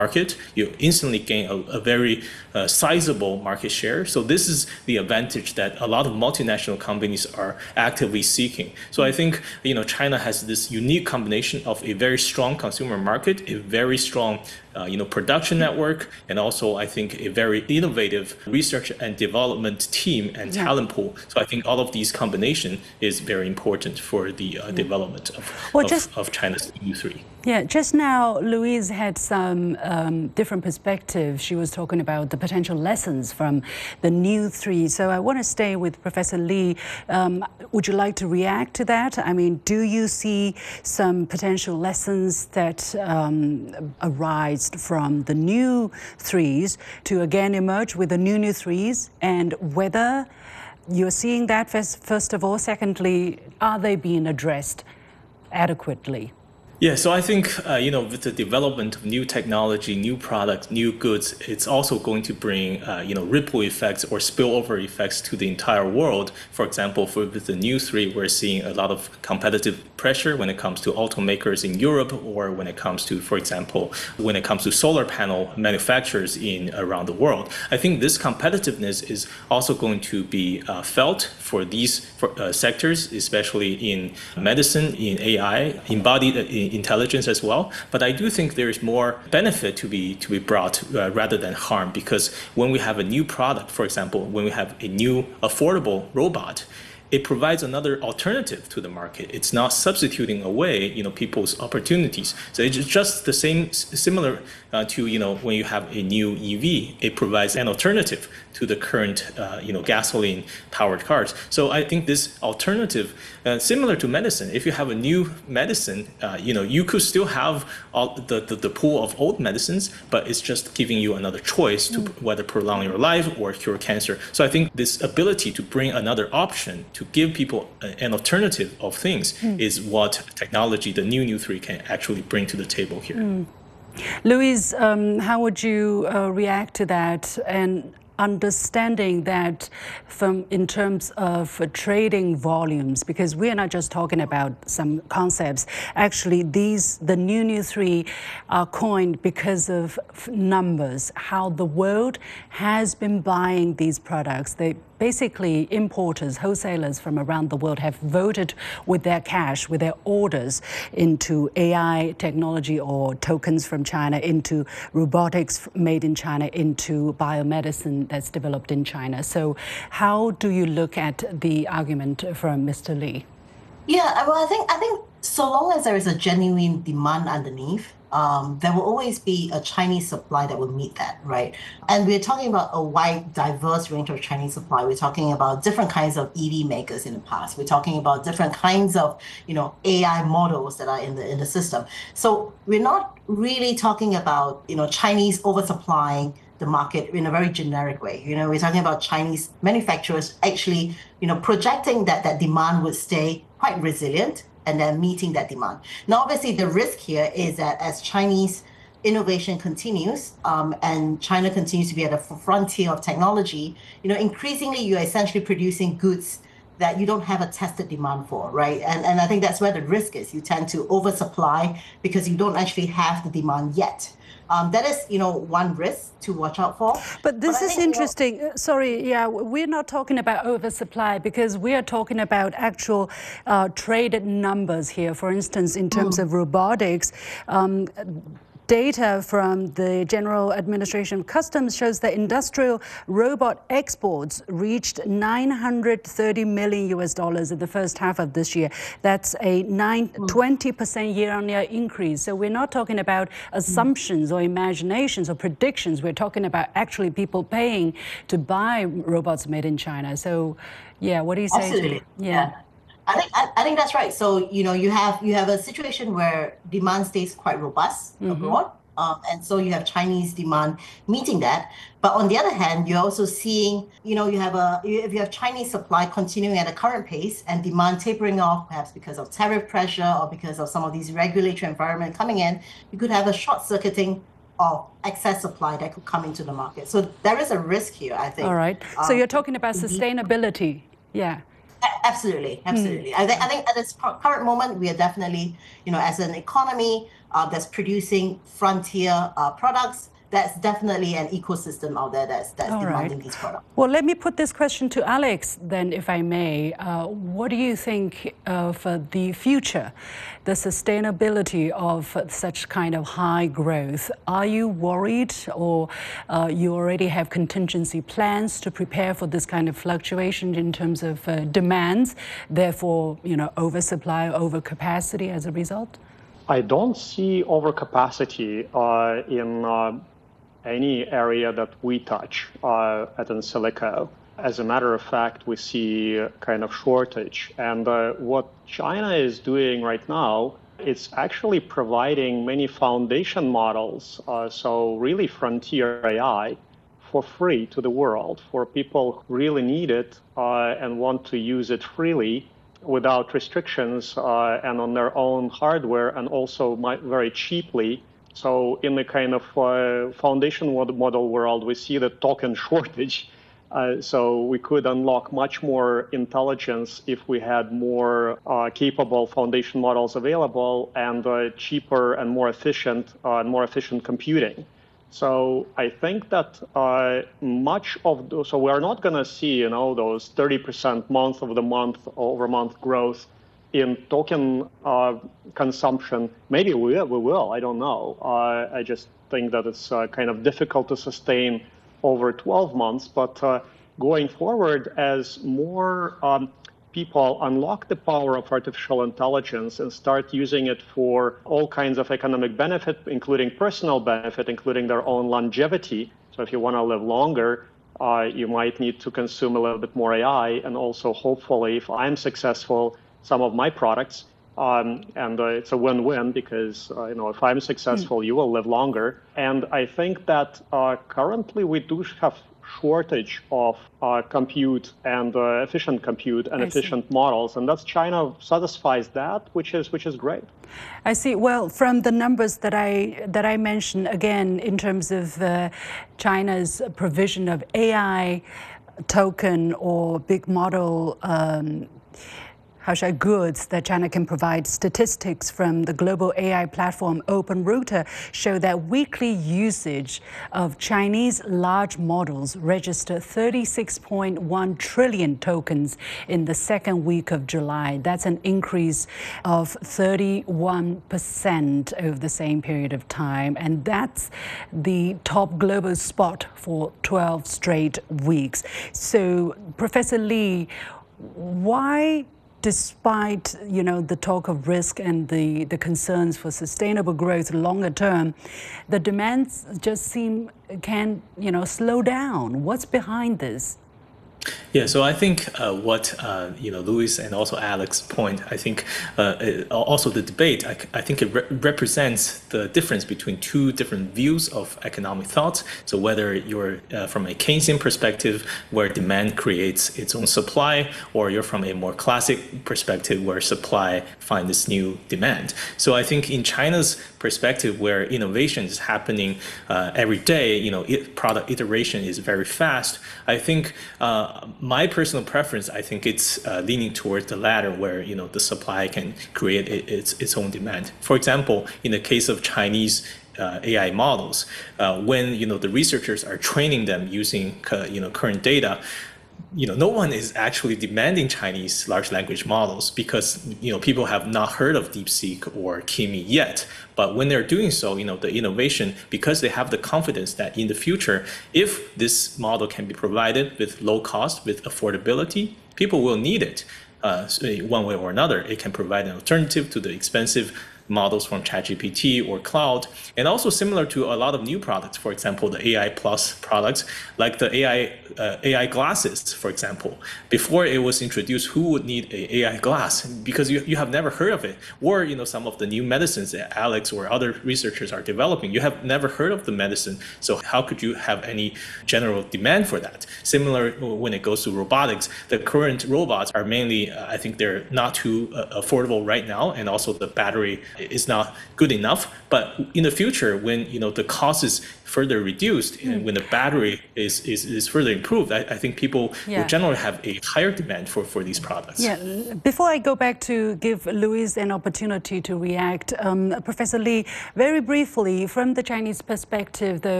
market, you instantly gain a very sizable market share. So this is the advantage that a lot of multinational companies are actively seeking. So I think China has this unique combination of a very strong consumer market, a very strong production network, and also I think a very innovative research and development team and talent pool. So I think all of these combination is very important for the development of China's new three. Yeah, just now Louise had some different perspectives. She was talking about the potential lessons from the new three. So I want to stay with Professor Li. Would you like to react to that? I mean, do you see some potential lessons that arise from the new threes to again emerge with the new threes, and whether you're seeing that first of all? Secondly, are they being addressed adequately? Yeah, so I think, with the development of new technology, new products, new goods, it's also going to bring, ripple effects or spillover effects to the entire world. For example, with the new three, we're seeing a lot of competitive pressure when it comes to automakers in Europe, or when it comes to, for example, when it comes to solar panel manufacturers around the world. I think this competitiveness is also going to be felt for these sectors, especially in medicine, in AI, embodied intelligence as well. But I do think there is more benefit to be brought rather than harm, because when we have a new product, for example, when we have a new affordable robot, it provides another alternative to the market. It's not substituting away, people's opportunities. So it's just the similar to, when you have a new EV, it provides an alternative to the current, gasoline-powered cars. So I think this alternative, similar to medicine, if you have a new medicine, you could still have all the pool of old medicines, but it's just giving you another choice to whether prolong your life or cure cancer. So I think this ability to bring another option to give people an alternative of things is what technology, the new three, can actually bring to the table here. Louise, how would you react to that, and understanding that in terms of trading volumes, because we are not just talking about some concepts. Actually, the new three are coined because of numbers, how the world has been buying these products. Basically, importers, wholesalers from around the world have voted with their cash, with their orders into AI technology or tokens from China, into robotics made in China, into biomedicine that's developed in China. So how do you look at the argument from Mr. Li? Yeah, well, I think so long as there is a genuine demand underneath, there will always be a Chinese supply that will meet that, right? And we're talking about a wide, diverse range of Chinese supply. We're talking about different kinds of EV makers in the past. We're talking about different kinds of, AI models that are in the system. So we're not really talking about, Chinese oversupplying the market in a very generic way. We're talking about Chinese manufacturers actually, projecting that demand would stay quite resilient, and then meeting that demand. Now, obviously, the risk here is that as Chinese innovation continues, and China continues to be at the frontier of technology, increasingly you're essentially producing goods that you don't have a tested demand for, right? And I think that's where the risk is. You tend to oversupply because you don't actually have the demand yet. That is, one risk to watch out for. But this is interesting. We're not talking about oversupply, because we are talking about actual traded numbers here. For instance, in terms of robotics, data from the General Administration of Customs shows that industrial robot exports reached $930 million in the first half of this year. That's a 20% year-on-year increase. So we're not talking about assumptions or imaginations or predictions. We're talking about actually people paying to buy robots made in China. So, what do you say? Absolutely. I think that's right. So, you have a situation where demand stays quite robust abroad. And so you have Chinese demand meeting that. But on the other hand, you're also seeing, if you have Chinese supply continuing at a current pace and demand tapering off, perhaps because of tariff pressure or because of some of these regulatory environment coming in, you could have a short-circuiting of excess supply that could come into the market. So there is a risk here, I think. All right. So you're talking about sustainability. Yeah. Absolutely, absolutely. I think at this current moment, we are definitely, as an economy that's producing frontier products, that's definitely an ecosystem out there that's All right. demanding these products. Well, let me put this question to Alex then, if I may. What do you think of the future, the sustainability of such kind of high growth? Are you worried, or you already have contingency plans to prepare for this kind of fluctuation in terms of demands, therefore, oversupply, overcapacity as a result? I don't see overcapacity in any area that we touch at Insilico. As a matter of fact, we see a kind of shortage. And what China is doing right now, it's actually providing many foundation models, so really frontier AI, for free to the world, for people who really need it and want to use it freely without restrictions and on their own hardware, and also very cheaply. So in the kind of foundation model world, we see the token shortage. So we could unlock much more intelligence if we had more capable foundation models available and cheaper and more efficient computing. So I think that so we are not going to see, those 30% month-over-month growth in token consumption. Maybe we will, I don't know. I just think that it's kind of difficult to sustain over 12 months. But going forward, as more people unlock the power of artificial intelligence and start using it for all kinds of economic benefit, including personal benefit, including their own longevity. So if you want to live longer, you might need to consume a little bit more AI. And also, hopefully, if I'm successful, some of my products, and it's a win-win because, if I'm successful, you will live longer. And I think that currently we do have shortage of compute and efficient compute and efficient models, and that's China satisfies that, which is great. I see. Well, from the numbers that I mentioned, again, in terms of China's provision of AI token or big model goods that China can provide, statistics from the global AI platform OpenRouter show that weekly usage of Chinese large models registered 36.1 trillion tokens in the second week of July. That's an increase of 31% over the same period of time. And that's the top global spot for 12 straight weeks. So, Professor Lee, why, despite the talk of risk and the concerns for sustainable growth longer term, the demands just can slow down? What's behind this? Yeah, so I think what Louis and also Alex point, I think also the debate, I think it represents the difference between two different views of economic thought. So whether you're from a Keynesian perspective where demand creates its own supply, or you're from a more classic perspective where supply finds this new demand. So I think in China's perspective, where innovation is happening every day, product iteration is very fast. I think my personal preference, I think it's leaning towards the latter, where the supply can create its own demand. For example, in the case of Chinese AI models, when the researchers are training them using current data, no one is actually demanding Chinese large language models because people have not heard of DeepSeek or Kimi yet. But when they're doing so, the innovation, because they have the confidence that in the future, if this model can be provided with low cost, with affordability, people will need it. So one way or another, it can provide an alternative to the expensive models from ChatGPT or Cloud, and also similar to a lot of new products, for example, the AI Plus products, like the AI glasses, for example. Before it was introduced, who would need an AI glass? Because you have never heard of it. Or some of the new medicines that Alex or other researchers are developing, you have never heard of the medicine, so how could you have any general demand for that? Similar when it goes to robotics, the current robots are mainly, I think they're not too affordable right now, and also the battery is not good enough. But in the future, when the cost is further reduced and when the battery is further improved, I think people will generally have a higher demand for these products. Yeah. Before I go back to give Louis an opportunity to react, Professor Li, very briefly, from the Chinese perspective, though,